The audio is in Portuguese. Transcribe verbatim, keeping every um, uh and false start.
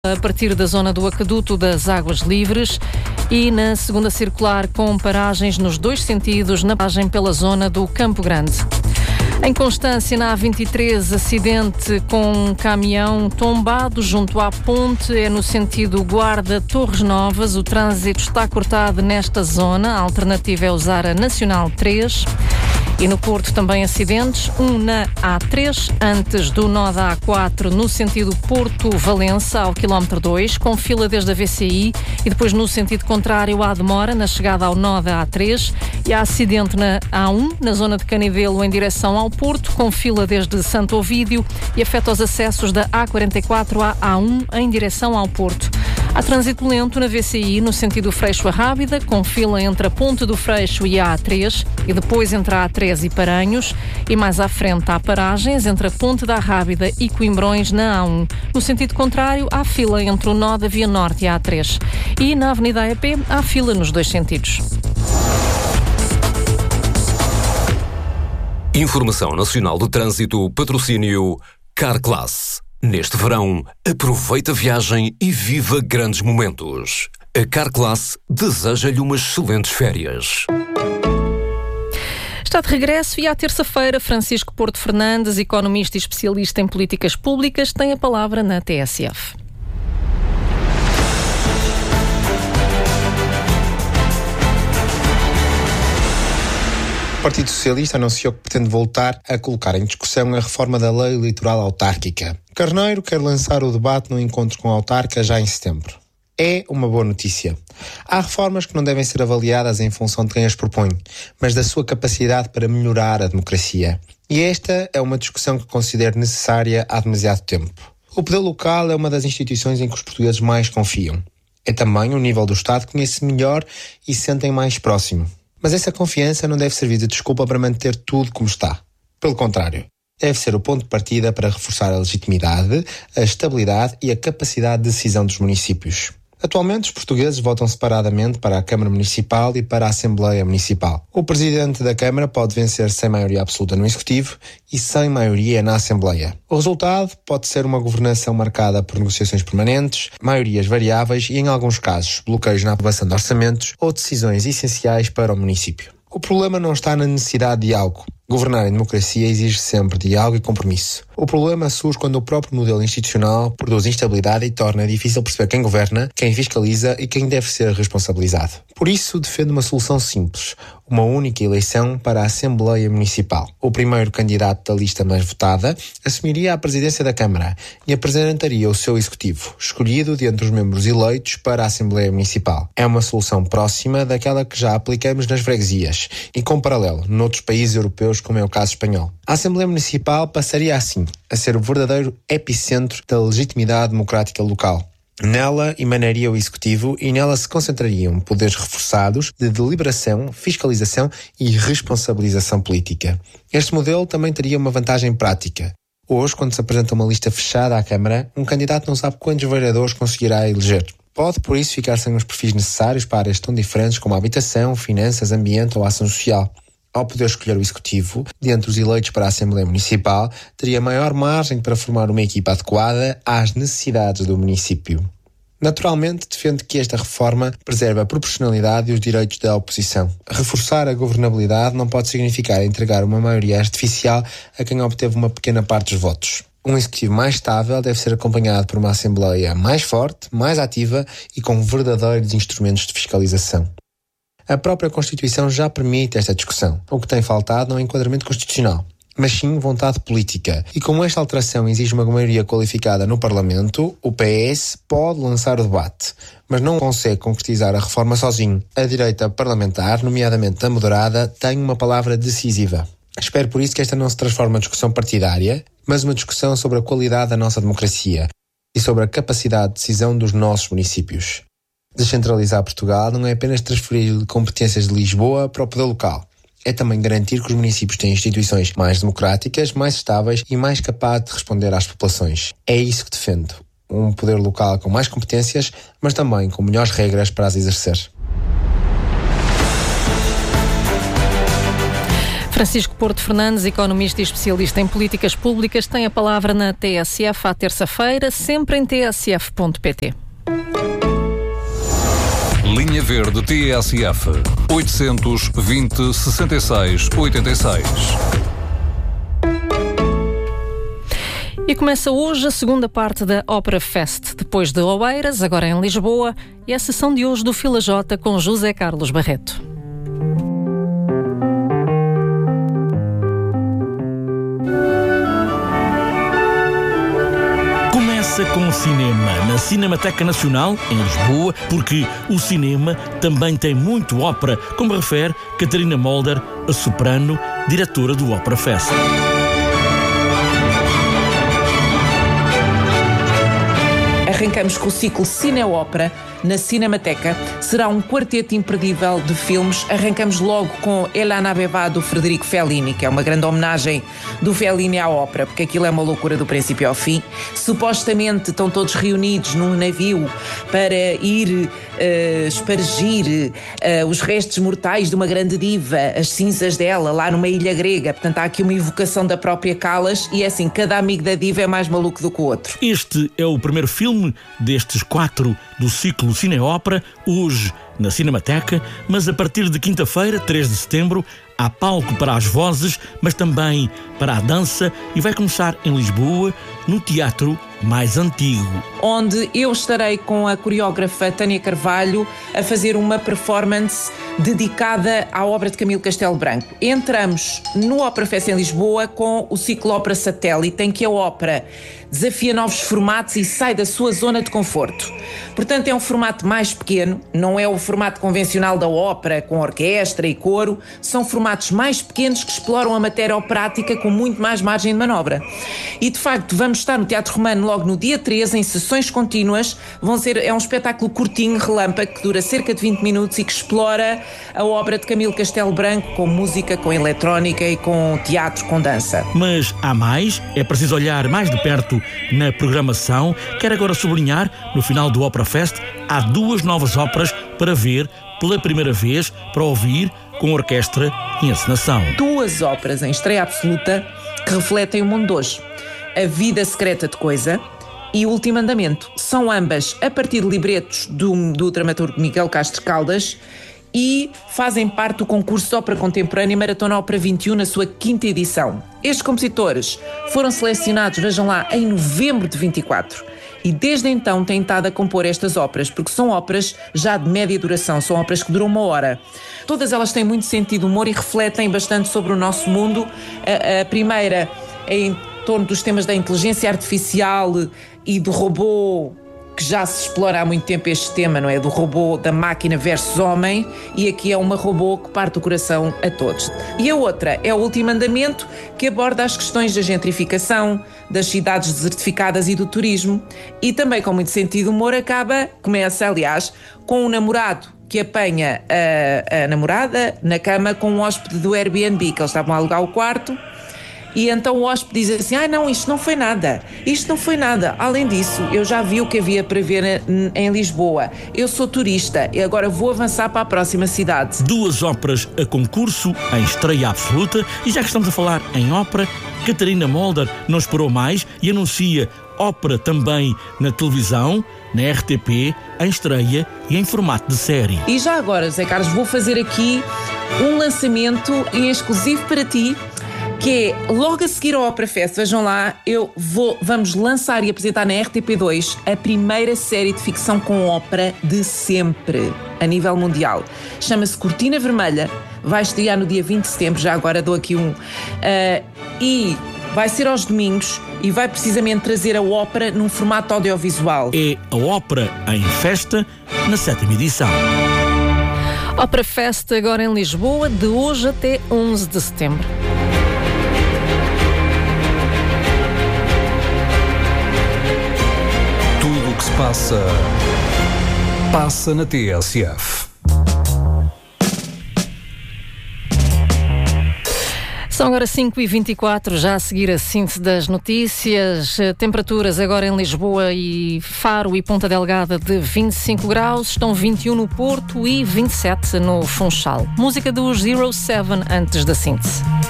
a partir da zona do Aqueduto das Águas Livres e na segunda circular com paragens nos dois sentidos na passagem pela zona do Campo Grande. Em Constância, na A vinte e três, acidente com um caminhão tombado junto à ponte, é no sentido Guarda-Torres Novas. O trânsito está cortado nesta zona, a alternativa é usar a Nacional três. E no Porto também acidentes, um na A três, antes do nó da A quatro, no sentido Porto-Valença, ao quilómetro dois, com fila desde a V C I, e depois no sentido contrário há demora, na chegada ao nó da A três, e há acidente na A um, na zona de Canidelo, em direção ao Porto, com fila desde Santo Ovídio, e afeta os acessos da A quarenta e quatro à A um, em direção ao Porto. Há trânsito lento na V C I, no sentido Freixo a Rábida, com fila entre a Ponte do Freixo e a A três, e depois entre a A três e Paranhos, e mais à frente há paragens entre a Ponte da Rábida e Coimbrões na A um. No sentido contrário, há fila entre o nó da Via Norte e a A três. E na Avenida A E P há fila nos dois sentidos. Informação Nacional do Trânsito, patrocínio Carclass. Neste verão, aproveita a viagem e viva grandes momentos. A Carclass deseja-lhe umas excelentes férias. Está de regresso e à terça-feira, Francisco Porto Fernandes, economista e especialista em políticas públicas, tem a palavra na T S F. O Partido Socialista anunciou que pretende voltar a colocar em discussão a reforma da lei eleitoral autárquica. Carneiro quer lançar o debate no encontro com a autarca já em setembro. É uma boa notícia. Há reformas que não devem ser avaliadas em função de quem as propõe, mas da sua capacidade para melhorar a democracia. E esta é uma discussão que considero necessária há demasiado tempo. O poder local é uma das instituições em que os portugueses mais confiam. É também o nível do Estado que conhece melhor e se sentem mais próximo. Mas essa confiança não deve servir de desculpa para manter tudo como está. Pelo contrário, deve ser o ponto de partida para reforçar a legitimidade, a estabilidade e a capacidade de decisão dos municípios. Atualmente, os portugueses votam separadamente para a Câmara Municipal e para a Assembleia Municipal. O Presidente da Câmara pode vencer sem maioria absoluta no Executivo e sem maioria na Assembleia. O resultado pode ser uma governação marcada por negociações permanentes, maiorias variáveis e, em alguns casos, bloqueios na aprovação de orçamentos ou decisões essenciais para o município. O problema não está na necessidade de diálogo. Governar em democracia exige sempre diálogo e compromisso. O problema surge quando o próprio modelo institucional produz instabilidade e torna difícil perceber quem governa, quem fiscaliza e quem deve ser responsabilizado. Por isso, defendo uma solução simples, uma única eleição para a Assembleia Municipal. O primeiro candidato da lista mais votada assumiria a presidência da Câmara e apresentaria o seu executivo, escolhido de entre os membros eleitos para a Assembleia Municipal. É uma solução próxima daquela que já aplicamos nas freguesias e com paralelo noutros países europeus, como é o caso espanhol. A Assembleia Municipal passaria assim a ser o verdadeiro epicentro da legitimidade democrática local. Nela emanaria o Executivo e nela se concentrariam poderes reforçados de deliberação, fiscalização e responsabilização política. Este modelo também teria uma vantagem prática. Hoje, quando se apresenta uma lista fechada à Câmara, um candidato não sabe quantos vereadores conseguirá eleger. Pode, por isso, ficar sem os perfis necessários para áreas tão diferentes como a habitação, finanças, ambiente ou ação social. Ao poder escolher o Executivo, dentre os eleitos para a Assembleia Municipal, teria maior margem para formar uma equipa adequada às necessidades do município. Naturalmente, defendo que esta reforma preserve a proporcionalidade e os direitos da oposição. Reforçar a governabilidade não pode significar entregar uma maioria artificial a quem obteve uma pequena parte dos votos. Um Executivo mais estável deve ser acompanhado por uma Assembleia mais forte, mais ativa e com verdadeiros instrumentos de fiscalização. A própria Constituição já permite esta discussão. O que tem faltado não é enquadramento constitucional, mas sim vontade política. E como esta alteração exige uma maioria qualificada no Parlamento, o P S pode lançar o debate, mas não consegue concretizar a reforma sozinho. A direita parlamentar, nomeadamente a moderada, tem uma palavra decisiva. Espero por isso que esta não se transforme em discussão partidária, mas uma discussão sobre a qualidade da nossa democracia e sobre a capacidade de decisão dos nossos municípios. Descentralizar Portugal não é apenas transferir competências de Lisboa para o poder local. É também garantir que os municípios têm instituições mais democráticas, mais estáveis e mais capazes de responder às populações. É isso que defendo. Um poder local com mais competências, mas também com melhores regras para as exercer. Francisco Porto Fernandes, economista e especialista em políticas públicas, tem a palavra na T S F à terça-feira, sempre em t s f ponto p t. Linha Verde T S F oitocentos e vinte, sessenta e seis, oitenta e seis. E começa hoje a segunda parte da Opera Fest, depois de Oeiras, agora em Lisboa, e a sessão de hoje do Fila J com José Carlos Barreto. Começa com o cinema na Cinemateca Nacional, em Lisboa, porque o cinema também tem muito ópera, como refere Catarina Molder, a soprano, diretora do Opera Fest. Arrancamos com o ciclo Cine-Ópera na Cinemateca. Será um quarteto imperdível de filmes. Arrancamos logo com El Anabeba do Federico Fellini, que é uma grande homenagem do Fellini à ópera, porque aquilo é uma loucura do princípio ao fim. Supostamente estão todos reunidos num navio para ir uh, espargir uh, os restos mortais de uma grande diva, as cinzas dela, lá numa ilha grega. Portanto, há aqui uma evocação da própria Callas e é assim, cada amigo da diva é mais maluco do que o outro. Este é o primeiro filme destes quatro do ciclo Cine-Ópera, hoje na Cinemateca, mas a partir de quinta-feira, três de setembro, há palco para as vozes, mas também para a dança, e vai começar em Lisboa, no Teatro Mais Antigo, onde eu estarei com a coreógrafa Tânia Carvalho a fazer uma performance dedicada à obra de Camilo Castelo Branco. Entramos no Opera Fest em Lisboa com o ciclo Ópera Satélite, em que a ópera desafia novos formatos e sai da sua zona de conforto. Portanto, é um formato mais pequeno, não é o formato convencional da ópera, com orquestra e coro, são formatos mais pequenos que exploram a matéria operática com muito mais margem de manobra. E, de facto, vamos estar no Teatro Romano logo no dia treze, em sessões contínuas. Vão ser, é um espetáculo curtinho, relâmpago, que dura cerca de vinte minutos e que explora a obra de Camilo Castelo Branco com música, com eletrónica e com teatro, com dança. Mas há mais, é preciso olhar mais de perto na programação. Quero agora sublinhar, no final do Opera Fest, há duas novas óperas para ver pela primeira vez, para ouvir com orquestra e encenação. Duas óperas em estreia absoluta que refletem o mundo de hoje. A Vida Secreta de Coisa e O Último Andamento. São ambas a partir de libretos do, do dramaturgo Miguel Castro Caldas e fazem parte do concurso de ópera contemporânea Maratona Ópera vinte e um na sua quinta edição. Estes compositores foram selecionados, vejam lá, em novembro de vinte e quatro. E desde então têm estado a compor estas óperas, porque são óperas já de média duração, são óperas que duram uma hora. Todas elas têm muito sentido de humor e refletem bastante sobre o nosso mundo. A, a primeira é em torno dos temas da inteligência artificial e do robô, que já se explora há muito tempo este tema, não é? Do robô, da máquina versus homem, e aqui é uma robô que parte o coração a todos. E a outra é O Último Andamento, que aborda as questões da gentrificação, das cidades desertificadas e do turismo, e também com muito sentido de humor acaba, começa aliás, com um namorado que apanha a, a namorada na cama com um hóspede do Airbnb, que eles estavam a alugar o quarto. E então o hóspede diz assim, ah não, isto não foi nada, isto não foi nada. Além disso, eu já vi o que havia para ver em Lisboa. Eu sou turista e agora vou avançar para a próxima cidade. Duas óperas a concurso, em estreia absoluta. E já que estamos a falar em ópera, Catarina Molder não esperou mais e anuncia ópera também na televisão, na R T P, em estreia e em formato de série. E já agora, Zé Carlos, vou fazer aqui um lançamento em exclusivo para ti, que é logo a seguir ao Opera Fest. Vejam lá, eu vou, vamos lançar e apresentar na R T P dois a primeira série de ficção com ópera de sempre, a nível mundial. Chama-se Cortina Vermelha, vai estrear no dia vinte de setembro, já agora dou aqui um, uh, e vai ser aos domingos e vai precisamente trazer a ópera num formato audiovisual. É a ópera em festa, na sétima edição. Opera Fest agora em Lisboa, de hoje até onze de setembro. Tudo o que se passa, passa na T S F. São agora cinco e vinte e quatro, já a seguir a síntese das notícias. Temperaturas agora em Lisboa e Faro e Ponta Delgada de vinte e cinco graus, estão vinte e um no Porto e vinte e sete no Funchal. Música dos Zero Seven antes da síntese.